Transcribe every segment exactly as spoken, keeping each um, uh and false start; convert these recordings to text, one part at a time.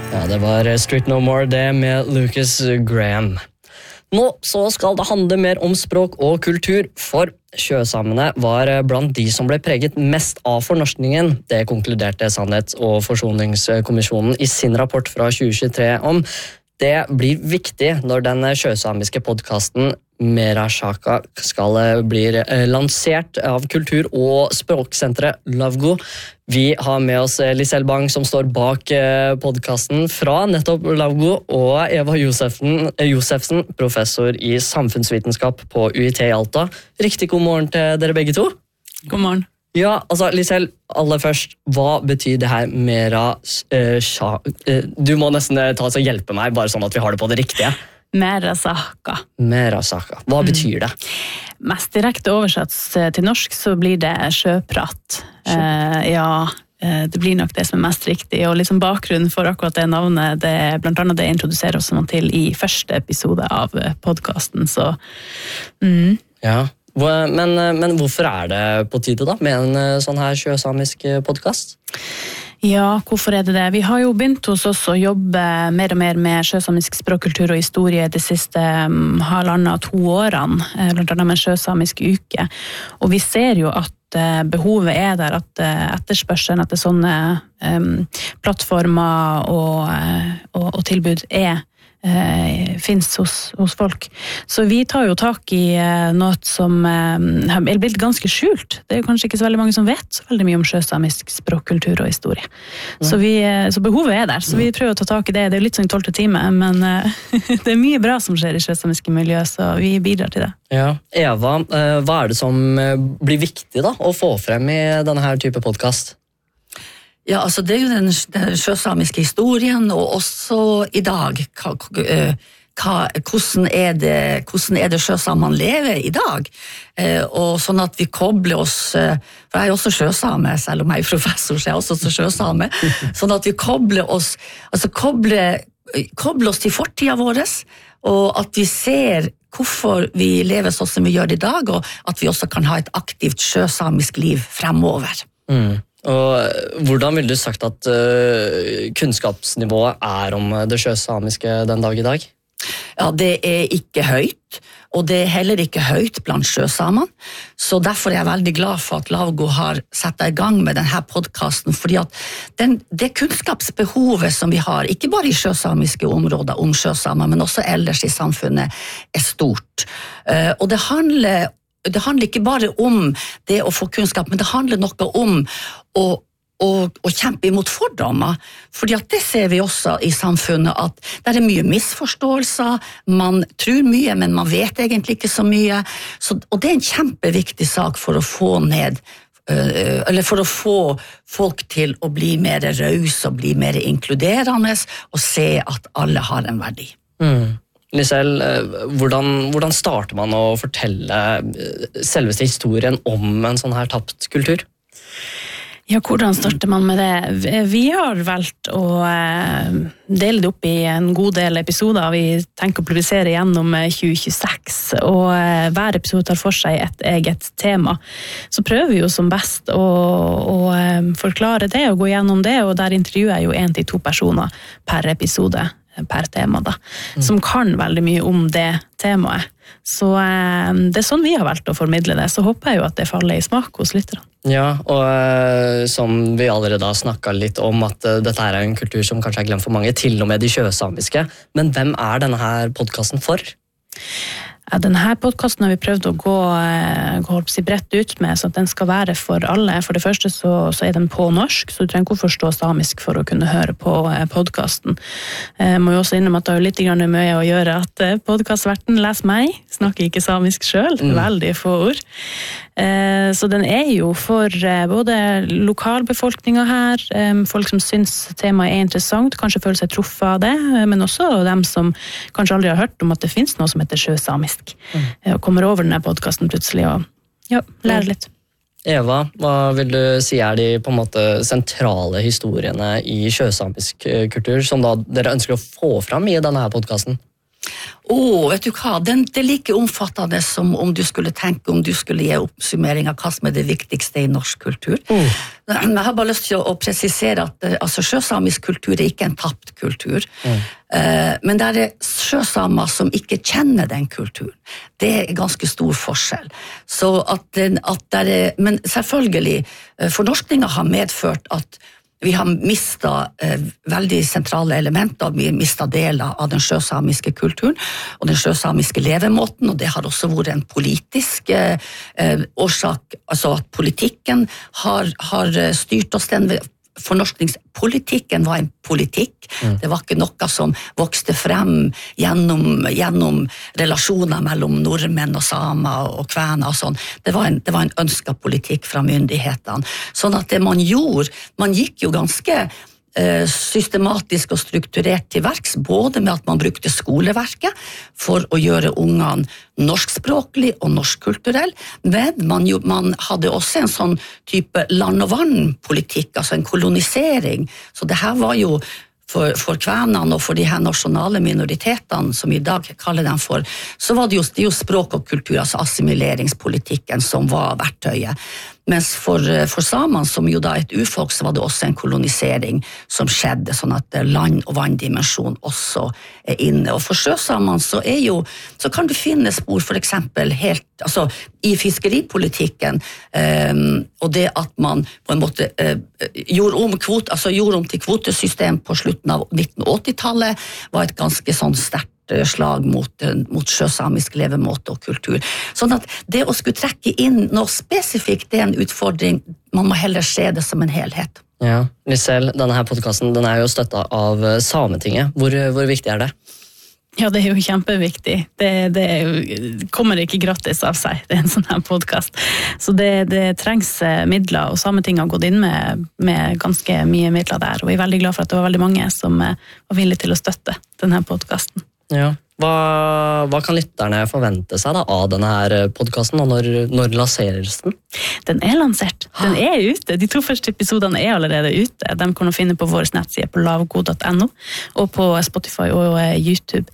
Ja, det var Street No More, det med Lucas Graham. Nå så skal det handle mer om språk og kultur, for sjøsamene var blant de som ble preget mest av fornorskningen. Det konkluderte Sannhets- og forsoningskommisjonen i sin rapport fra tjue tjuetre om. Det blir viktig når den sjøsamiske podcasten Mera Shaka skal bli lansert av kultur- og språksenteret Lavgo. Vi har med oss Lisel Bang som står bak podcasten fra nettopp Lavgo, og Eva Josefsen, Josefsen, professor i samfunnsvitenskap på U I T i Alta. Riktig god morgen til dere begge to. God morgen. Ja, altså Lisel, aller først, hva betyr det her Mera uh, Shaka? Uh, du må nesten ta oss og hjelpe meg, bare sånn at vi har det på det riktige. Mera Shaka. Mera Shaka. Hva mm. betyr det? Mest direkte oversatt til norsk så blir det sjøprat. Uh, ja, uh, det blir nok det som er mest riktig, og liksom bakgrunnen for akkurat det navnet, det er blant annet det introduserer oss til i første episode av podcasten, så mm. Ja. Men, men hvorfor er det på tide da, med en sånn her sjøsamisk podcast? Ja, hvorfor er det det? Vi har jo begynt hos oss å jobbe mer og mer med sjøsamisk språk, kultur og historie de siste um, halvannet to årene, blant annet med sjøsamisk uke. Og vi ser jo at uh, behovet er der, at uh, etterspørselen etter sånne um, plattformer og, uh, og, og tilbud er Eh, finnes hos, hos folk. Så vi tar jo tak i eh, noe som eh, er blitt ganske skjult. Det er jo kanskje ikke så veldig mange som vet så veldig mye om sjøsamisk språk, kultur og historie. Mm. Så, vi, så behovet er der, så vi prøver å ta tak i det. Det er jo litt sånn tolvte time, men eh, det er mye bra som skjer i sjøsamiske miljø, så vi bidrar til det. Ja. Eva, eh, hva er det som blir viktig da, å få frem i denne her type podcast? Ja, altså det er jo den, den sjøsamiske historien, og også i dag, hva, hva, hvordan, er det, hvordan er det sjøsamene lever i dag? Eh, og sånn at vi kobler oss, for jeg er også sjøsame, selv om jeg er professor, så er jeg også sjøsame, sånn at vi kobler oss, altså kobler, kobler oss til fortida vår, og at vi ser hvorfor vi lever sånn som vi gjør i dag, og at vi også kan ha et aktivt sjøsamisk liv fremover. Mm. Og hvordan ville du sagt at uh, kunnskapsnivået er om det sjøsamiske den dag i dag? Ja, det er ikke høyt, og det er heller ikke høyt blant sjøsamene. Så derfor er jeg veldig glad for at Lavgo har satt i gang med denne podcasten, fordi at den, det kunnskapsbehovet som vi har, ikke bare i sjøsamiske områder om sjøsamer, men også ellers i samfunnet, er stort. Uh, og det handler Det handler ikke bare om det å få kunnskap, men det handler noe om å, å, å kjempe imot fordommer. Fordi at det ser vi også i samfunnet, at det er mye misforståelser, man tror mye, men man vet egentlig ikke så mye. Så, og det er en kjempeviktig sak for å få ned, eller for å få folk til å bli mer raus og bli mer inkluderende, og se at alle har en verdi. Mm. Lisel, hvordan, hvordan starter man å fortelle selveste historien om en sånn her tapt kultur? Ja, hvordan starter man med det? Vi har valgt å dele det opp i en god del episoder. Vi tenker å publisere gjennom tjue tjueseks, og hver episode tar for seg et eget tema. Så prøver vi jo som best å, å forklare det og gå gjennom det, og der intervjuer jeg jo en til to personer per episode. Per tema da, mm. som kan veldig mye om det temaet. Så eh, det er sånn vi har valgt å formidle det, så håper jeg jo at det faller i smak hos lytterne. Ja, og eh, som vi allerede har snakket litt om, at uh, dette er en kultur som kanskje er glemt for mange, til og med de sjøsamiske. Men hvem er denne her podcasten for? Ja, denne podcasten har vi prøvd å gå, gå bredt ut med, så at den skal være for alle. For det første så, så er den på norsk, så du trenger ikke å forstå samisk for å kunne høre på podcasten. Jeg må jo også innrømme at det har litt mye å gjøre at podcastverten leser meg, snakker ikke samisk selv, mm. veldig få ord. Så den er jo for både lokalbefolkningen her, folk som syns temaet er interessant, kanskje føler seg truffet av det, men også dem som kanskje aldri har hørt om at det finnes noe som heter sjøsamisk. Mm. Og kommer over denne podcasten plutselig og ja, lærer litt. Eva, hva vil du si er de på en måte sentrale historiene i sjøsamisk kultur som da dere ønsker å få fram i denne her podcasten? Åh, vet du hva, Den, det er like omfattende som om du skulle tenke om du skulle gi oppsummering av hva som er det viktigste i norsk kultur. Mm. Jeg har bare lyst til å, å presisere at altså, sjøsamisk kultur er ikke en tapt kultur. Mm. Uh, men det er sjøsamer som ikke kjenner den kulturen. Det er ganske stor forskjell. Så at, den, at det er, men selvfølgelig, fornorskninga har medført at vi har mistet eh, veldig sentrale elementer, vi har mistet deler av den sjøsamiske kulturen og den sjøsamiske levemåten, og det har også vært en politisk eh, årsak, altså at politikken har, har styrt oss den. Fornorskningspolitikken var en politikk, mm. det var ikke noe som vokste frem gjennom, gjennom relasjoner mellom nordmenn og samer og kvener og sånn. Det var en, det var en ønsket politikk fra myndighetene. Sånn at det man gjorde, man gikk jo ganske eh, systematisk og strukturert til verks, både med at man brukte skoleverket for å gjøre ungene norskspråklig og norskkulturell, men man, jo, man hadde også en sånn type land- og vann-politikk, altså en kolonisering, så det her var jo for, for kvenene og for de her nasjonale minoritetene, som i dag kaller dem for, så var det jo, det jo språk og kultur, altså assimileringspolitikken som var verktøyet. Mens for, for samene, som jo da er et urfolk, så var det også en kolonisering som skjedde, sånn at land- og vanndimensjon også er inne. Og for sjøsamene så er jo, så kan du finne spor for eksempel helt, altså i fiskeripolitikken, um, og det at man på en måte uh, gjorde, om kvot, altså gjorde om til kvotesystem på slutten av nitten åtti-tallet, var et ganske sånn sterkt slag mot, mot sjøsamisk levemåte og kultur. Sånn at det å skulle trekke inn noe spesifikt, det er en utfordring. Man må heller se det som en helhet. Ja, Lisel, denne her podcasten, den er jo støttet av Sametinget. Hvor, hvor viktig er det? Ja, det er jo kjempeviktig. Det, det kommer ikke gratis av seg, det er en sånn her podcast. Så det, det trengs midler, og Sametinget har gått inn med, med ganske mye midler der, og vi er veldig glad for at det var veldig mange som var villige til å støtte denne podcasten. Ja. Hva, hva kan lytterne forvente seg da av denne her podcasten, og når, når lanseres den? Den er lansert. Den er ute. De to første episodene er allerede ute. De kan du finne på vår nettside på lavgo punktum no, og på Spotify og YouTube.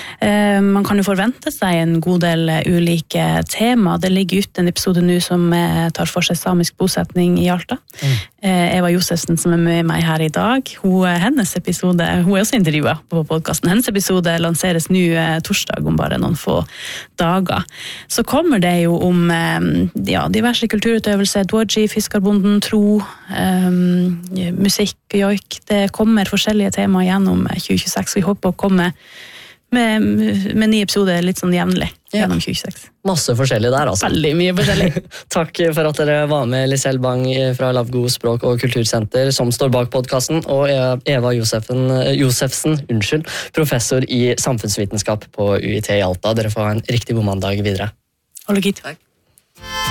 Man kan jo forvente seg en god del ulike tema. Det ligger ute en episode nå som tar for seg samisk bosetning i Alta. Mm. Eva Josefsen, som er med meg her i dag, hun, hennes episode, hun er også intervjuet på podcasten. Hennes episode lanseres nå torsdag om bare noen få dager. Så kommer det jo om ja, diverse kulturutøvelse, dwoji, fiskarbonden, tro, um, musikk, joik. Det kommer forskjellige temaer gjennom tjue tjueseks. Vi håper å komme med, med nye episoder litt sånn jevnlig gjennom tjue tjueseks. Masse forskjellig der, altså. Veldig mye forskjellig. Takk for at dere var med, Lisel Bang fra Lavgo språk- og kultursenter, som står bak podcasten, og Eva Josefsen, Josefsen unnskyld, professor i samfunnsvitenskap på U I T i Alta. Dere får ha en riktig god mandag videre. Hold gitt. Takk.